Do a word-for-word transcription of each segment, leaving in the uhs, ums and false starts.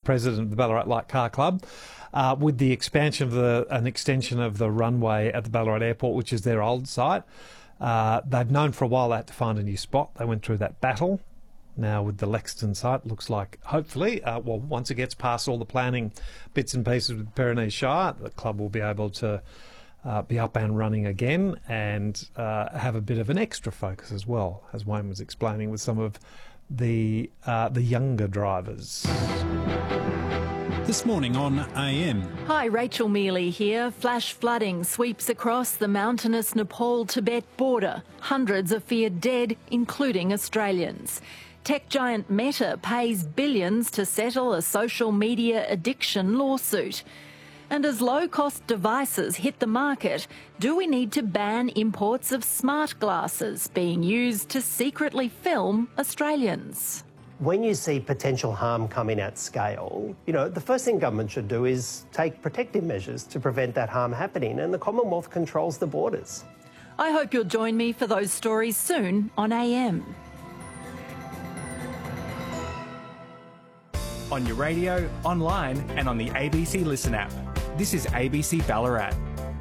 president of the Ballarat Light Car Club, uh, with the expansion of the an extension of the runway at the Ballarat Airport, which is their old site. Uh, they've known for a while they had to find a new spot. They went through that battle. Now with the Lexington site, looks like hopefully, uh, well, once it gets past all the planning bits and pieces with Pyrenees Shire, the club will be able to uh, be up and running again and uh, have a bit of an extra focus as well, as Wayne was explaining with some of the uh, the younger drivers. This morning on A M. Hi, Rachel Mealy here. Flash flooding sweeps across the mountainous Nepal-Tibet border. Hundreds are feared dead, including Australians. Tech giant Meta pays billions to settle a social media addiction lawsuit. And as low-cost devices hit the market, do we need to ban imports of smart glasses being used to secretly film Australians? When you see potential harm coming at scale, you know, the first thing government should do is take protective measures to prevent that harm happening, and the Commonwealth controls the borders. I hope you'll join me for those stories soon on A M. On your radio, online and on the A B C Listen app. This is A B C Ballarat.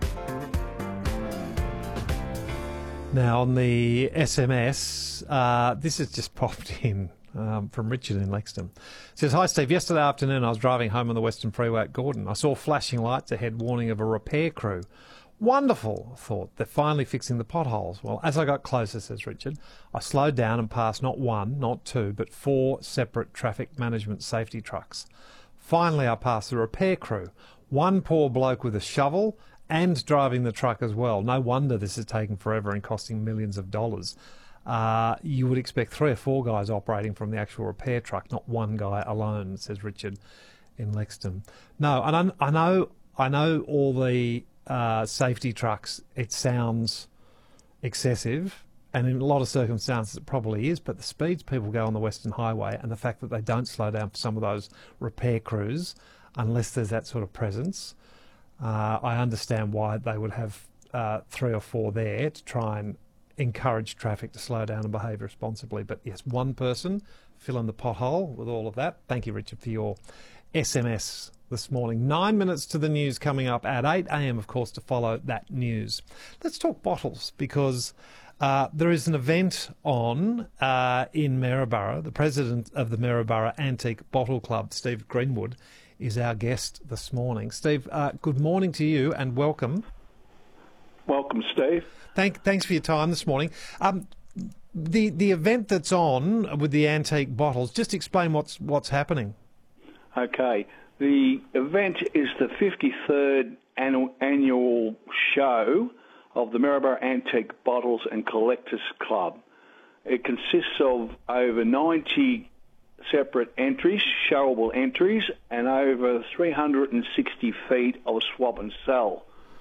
Now on the S M S, uh, this has just popped in um, from Richard in Lexington. It says, "Hi Steve, yesterday afternoon I was driving home on the Western Freeway at Gordon. I saw flashing lights ahead warning of a repair crew. Wonderful, I thought. They're finally fixing the potholes. Well, as I got closer," says Richard, "I slowed down and passed not one, not two, but four separate traffic management safety trucks. Finally, I passed the repair crew. One poor bloke with a shovel and driving the truck as well. No wonder this is taking forever and costing millions of dollars. Uh, you would expect three or four guys operating from the actual repair truck, not one guy alone," says Richard in Lexington. No, and I, I know, I know all the Uh, safety trucks, it sounds excessive, and in a lot of circumstances it probably is, but the speeds people go on the Western Highway and the fact that they don't slow down for some of those repair crews unless there's that sort of presence, uh, I understand why they would have uh, three or four there to try and encourage traffic to slow down and behave responsibly. But yes, one person fill in the pothole with all of that. Thank you, Richard, for your S M S this morning. Nine minutes to the news coming up at eight a m, of course, to follow that news. Let's talk bottles, because uh, there is an event on uh, in Maryborough. The president of the Maryborough Antique Bottle Club, Steve Greenwood, is our guest this morning. Steve, uh, good morning to you and welcome. Welcome, Steve. Thank, thanks for your time this morning. Um, the the event that's on with the antique bottles, just explain what's what's happening. Okay. The event is the fifty-third annual, annual show of the Maryborough Antique Bottles and Collectors Club. It consists of over ninety separate entries, showable entries, and over three hundred sixty feet of swap and sell.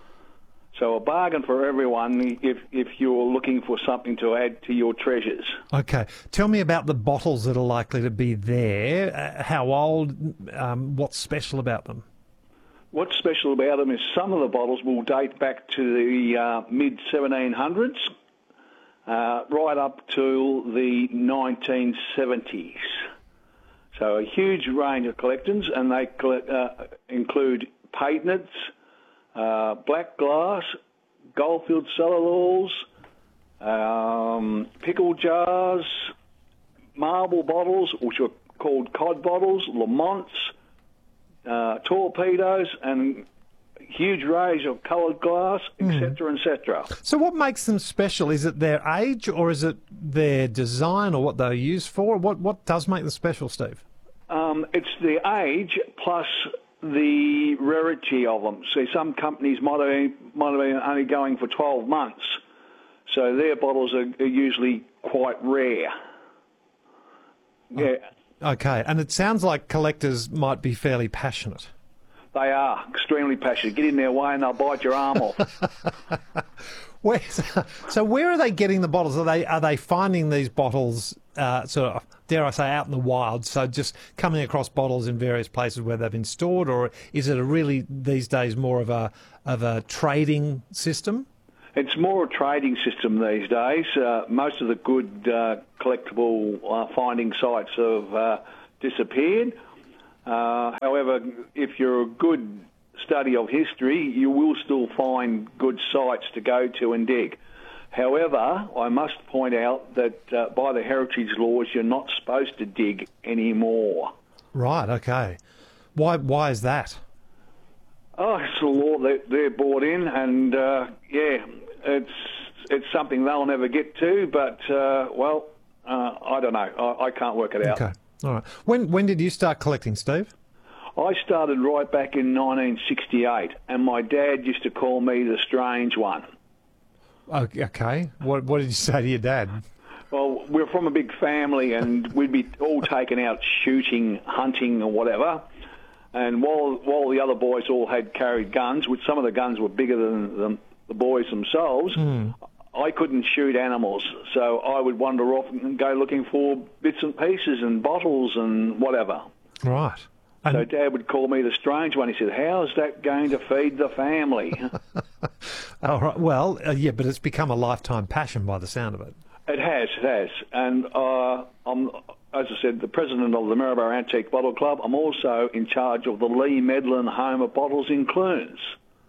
So a bargain for everyone if, if you're looking for something to add to your treasures. Okay. Tell me about the bottles that are likely to be there. Uh, how old? Um, what's special about them? What's special about them is some of the bottles will date back to the uh, mid seventeen hundreds, uh, right up to the nineteen seventies. So a huge range of collections, and they uh, include patents, Uh, black glass, Goldfield cellulose, um, pickle jars, marble bottles, which are called cod bottles, Lamonts, uh, torpedoes, and huge range of coloured glass, et cetera, et cetera. So what makes them special? Is it their age, or is it their design, or what they're used for? What what does make them special, Steve? Um, it's the age plus the rarity of them. See, some companies might have been, might have been only going for twelve months, so their bottles are, are usually quite rare. Yeah. Okay, and it sounds like collectors might be fairly passionate. They are extremely passionate. Get in their way and they'll bite your arm off. Where, so where are they getting the bottles? Are they are they finding these bottles, uh, sort of, dare I say, out in the wild? So just coming across bottles in various places where they've been stored, or is it a really these days more of a of a trading system? It's more a trading system these days. Uh, most of the good uh, collectible uh, finding sites have uh, disappeared. Uh, However, if you're a good study of history, you will still find good sites to go to and dig. However, I must point out that uh, by the heritage laws, you're not supposed to dig anymore. Right, okay. Why Why is that? Oh, it's a law that they're brought in, and, uh, yeah, it's it's something they'll never get to, but, uh, well, uh, I don't know. I, I can't work it out. Okay, all right. When, when did you start collecting, Steve? I started right back in nineteen sixty-eight, and my dad used to call me the strange one. Okay. What What did you say to your dad? Well, we're from a big family, and we'd be all taken out shooting, hunting, or whatever. And while while the other boys all had carried guns, which some of the guns were bigger than the, the boys themselves, mm. I couldn't shoot animals. So I would wander off and go looking for bits and pieces and bottles and whatever. Right. And so Dad would call me the strange one. He said, "How's that going to feed the family?" All right. Well, uh, yeah, but it's become a lifetime passion by the sound of it. It has, it has. And uh, I'm, as I said, the president of the Maryborough Antique Bottle Club. I'm also in charge of the Lee Medlin Home of Bottles in Clunes.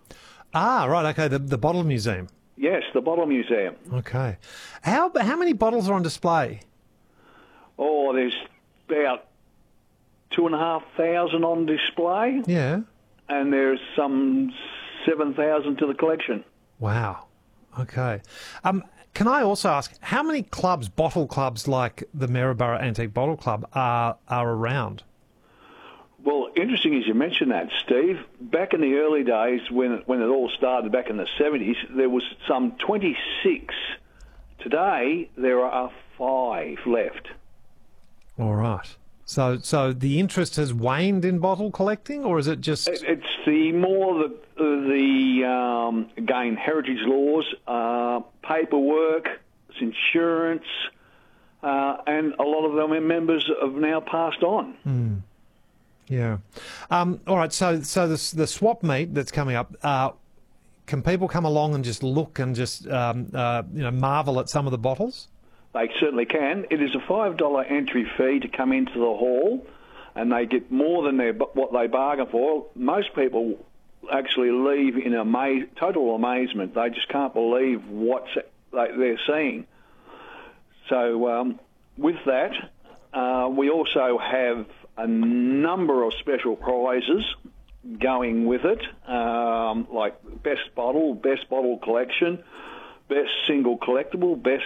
Ah, right, okay, the, the Bottle Museum. Yes, the Bottle Museum. Okay. How how many bottles are on display? Oh, there's about two and a half thousand on display. Yeah. And there's some seven thousand to the collection. Wow. Okay. Um, can I also ask, how many clubs, bottle clubs like the Maryborough Antique Bottle Club are are around? Well, interesting as you mention that, Steve. Back in the early days, when it, when it all started back in the seventies, there was some twenty-six. Today, there are five left. All right. So, so the interest has waned in bottle collecting, or is it just? It's the more the the um, again heritage laws, uh, paperwork, it's insurance, uh, and a lot of them members have now passed on. Mm. Yeah. Um, all right. So, so the the swap meet that's coming up. Uh, can people come along and just look and just um, uh, you know marvel at some of the bottles? They certainly can. It is a five dollar entry fee to come into the hall, and they get more than their, what they bargain for. Most people actually leave in ama- total amazement. They just can't believe what they're seeing. So um, with that, uh, we also have a number of special prizes going with it, um, like best bottle, best bottle collection, best single collectible, best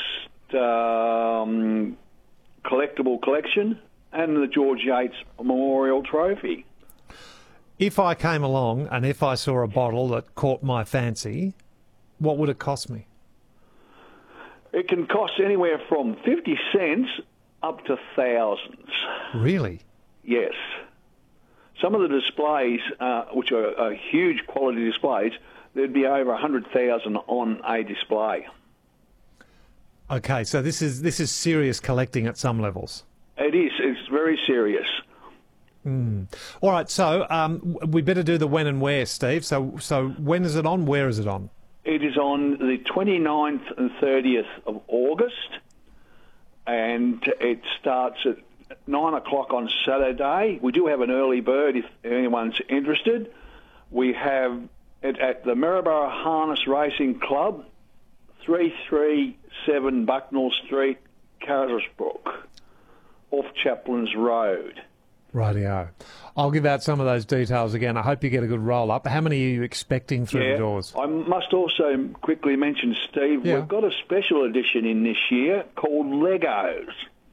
Um, collectible collection, and the George Yates Memorial Trophy. If I came along and if I saw a bottle that caught my fancy, what would it cost me? It can cost anywhere from fifty cents up to thousands. Really? Yes. Some of the displays, uh, which are, are huge quality displays, there'd be over one hundred thousand on a display. Okay, so this is this is serious collecting at some levels. It is. It's very serious. Mm. All right, so um, we better do the when and where, Steve. So, so when is it on? Where is it on? It is on the twenty-ninth and thirtieth of August, and it starts at nine o'clock on Saturday. We do have an early bird if anyone's interested. We have it at the Maryborough Harness Racing Club, three three seven Bucknell Street, Carisbrook, off Chaplin's Road. Rightio. I'll give out some of those details again. I hope you get a good roll-up. How many are you expecting through yeah, the doors? I must also quickly mention, Steve, yeah. we've got a special edition in this year called Legos,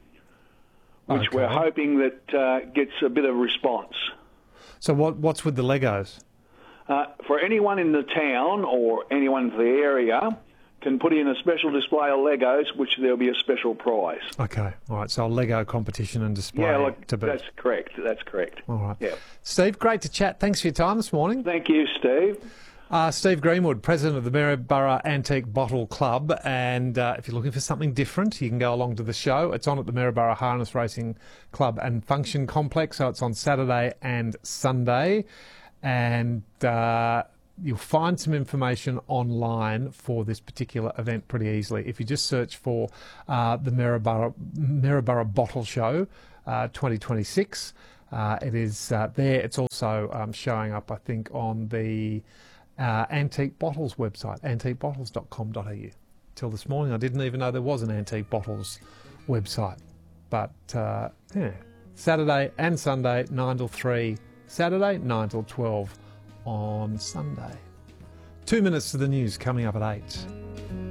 which okay. we're hoping that uh, gets a bit of response. So what what's with the Legos? Uh, for anyone in the town or anyone in the area can put in a special display of Legos, which there'll be a special prize. Okay, all right, so a Lego competition and display. Yeah, look, to boot. That's correct, that's correct. All right. Yeah. Steve, great to chat. Thanks for your time this morning. Thank you, Steve. Uh, Steve Greenwood, President of the Maryborough Antique Bottle Club, and uh, if you're looking for something different, you can go along to the show. It's on at the Maryborough Harness Racing Club and Function Complex, so it's on Saturday and Sunday, and uh, you'll find some information online for this particular event pretty easily. If you just search for uh, the Maryborough, Maryborough Bottle Show uh, twenty twenty-six, Uh, it is uh, there. It's also um, showing up, I think, on the uh, Antique Bottles website, antique bottles dot com dot a u. Till this morning, I didn't even know there was an Antique Bottles website. But, uh, yeah, Saturday and Sunday, nine till three. Saturday, nine till twelve on Sunday. Two minutes to the news coming up at eight.